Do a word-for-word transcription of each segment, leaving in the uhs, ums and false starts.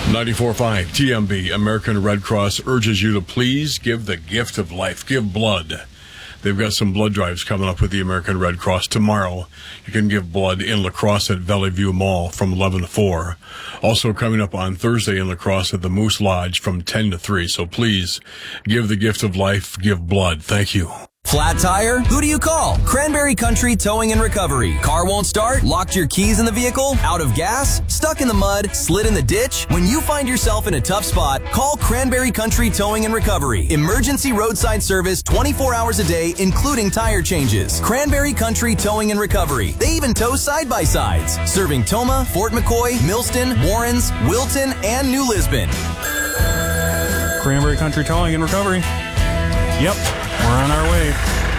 ninety-four point five T M B, American Red Cross urges you to please give the gift of life. Give blood. They've got some blood drives coming up with the American Red Cross tomorrow. You can give blood in La Crosse at Valley View Mall from eleven to four. Also coming up on Thursday in La Crosse at the Moose Lodge from ten to three. So please give the gift of life. Give blood. Thank you. Flat tire? Who do you call? Cranberry Country Towing and Recovery. Car won't start? Locked your keys in the vehicle? Out of gas? Stuck in the mud? Slid in the ditch? When you find yourself in a tough spot, call Cranberry Country Towing and Recovery. Emergency roadside service twenty-four hours a day, including tire changes. Cranberry Country Towing and Recovery. They even tow side-by-sides. Serving Toma, Fort McCoy, Millston, Warrens, Wilton, and New Lisbon. Cranberry Country Towing and Recovery. Yep. We're on our way.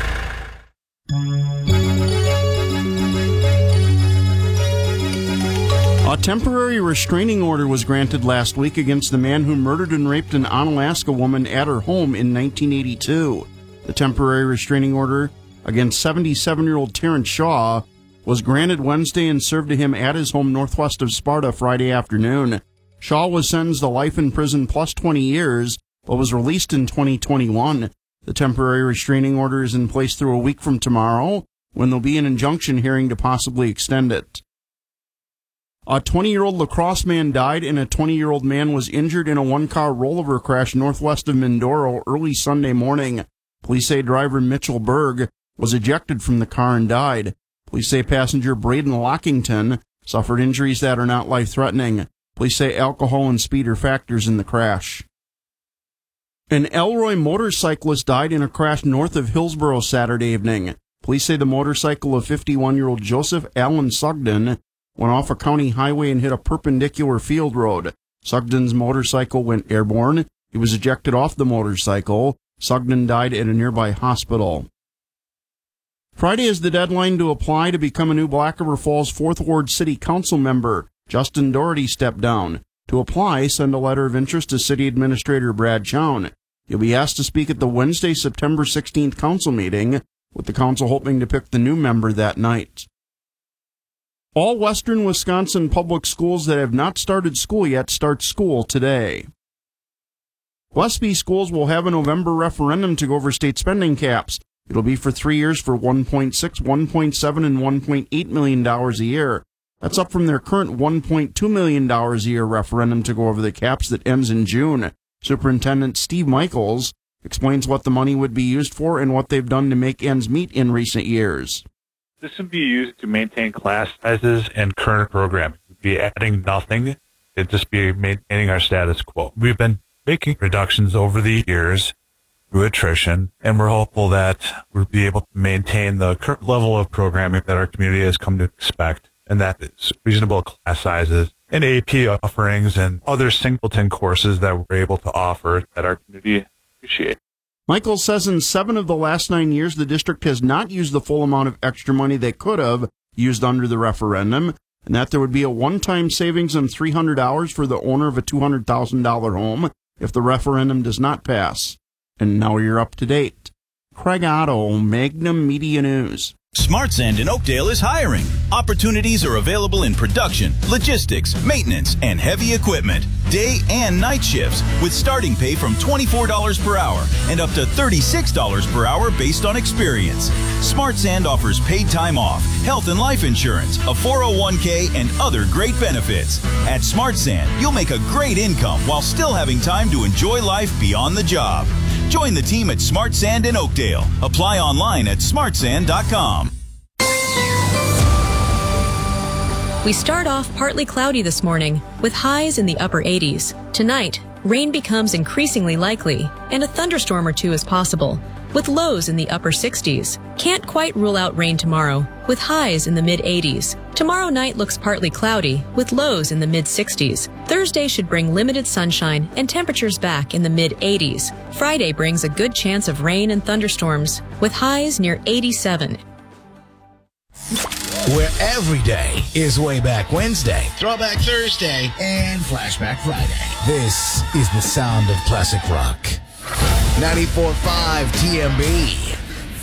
A temporary restraining order was granted last week against the man who murdered and raped an Onalaska woman at her home in nineteen eighty-two. The temporary restraining order against seventy-seven-year-old Terrence Shaw was granted Wednesday and served to him at his home northwest of Sparta Friday afternoon. Shaw was sentenced to life in prison plus twenty years, but was released in twenty twenty-one. The temporary restraining order is in place through a week from tomorrow, when there'll be an injunction hearing to possibly extend it. A twenty-year-old La Crosse man died and a twenty-year-old man was injured in a one-car rollover crash northwest of Mindoro early Sunday morning. Police say driver Mitchell Berg was ejected from the car and died. Police say passenger Braden Lockington suffered injuries that are not life-threatening. Police say alcohol and speed are factors in the crash. An Elroy motorcyclist died in a crash north of Hillsborough Saturday evening. Police say the motorcycle of fifty-one-year-old Joseph Allen Sugden went off a county highway and hit a perpendicular field road. Sugden's motorcycle went airborne. He was ejected off the motorcycle. Sugden died at a nearby hospital. Friday is the deadline to apply to become a new Black River Falls fourth Ward City Council member. Justin Doherty stepped down. To apply, send a letter of interest to City Administrator Brad Chown. You'll be asked to speak at the Wednesday, September sixteenth council meeting, with the council hoping to pick the new member that night. All Western Wisconsin public schools that have not started school yet start school today. Westby schools will have a November referendum to go over state spending caps. It'll be for three years for one point six, one point seven, and one point eight million dollars a year. That's up from their current one point two million dollars a year referendum to go over the caps that ends in June. Superintendent Steve Michaels explains what the money would be used for and what they've done to make ends meet in recent years. This would be used to maintain class sizes and current programming. We'd be adding nothing. It'd just be maintaining our status quo. We've been making reductions over the years through attrition, and we're hopeful that we'll be able to maintain the current level of programming that our community has come to expect, and that is reasonable class sizes and A P offerings and other singleton courses that we're able to offer that our community appreciates. Michael says in seven of the last nine years, the district has not used the full amount of extra money they could have used under the referendum, and that there would be a one-time savings of three hundred dollars for the owner of a two hundred thousand dollars home if the referendum does not pass. And now you're up to date. Craig Otto, Magnum Media News. SmartSand in Oakdale is hiring. Opportunities are available in production, logistics, maintenance, and heavy equipment, day and night shifts, with starting pay from twenty-four dollars per hour and up to thirty-six dollars per hour based on experience. SmartSand offers paid time off, health and life insurance, a four oh one k, and other great benefits. At SmartSand, you'll make a great income while still having time to enjoy life beyond the job. Join the team at SmartSand in Oakdale. Apply online at smart sand dot com. We start off partly cloudy this morning, with highs in the upper eighties. Tonight, rain becomes increasingly likely, and a thunderstorm or two is possible, with lows in the upper sixties. Can't quite rule out rain tomorrow, with highs in the mid-eighties. Tomorrow night looks partly cloudy, with lows in the mid-sixties. Thursday should bring limited sunshine and temperatures back in the mid-eighties. Friday brings a good chance of rain and thunderstorms, with highs near eighty-seven. Where every day is Way Back Wednesday, Throwback Thursday, and Flashback Friday. This is the sound of classic rock. ninety-four point five T M B.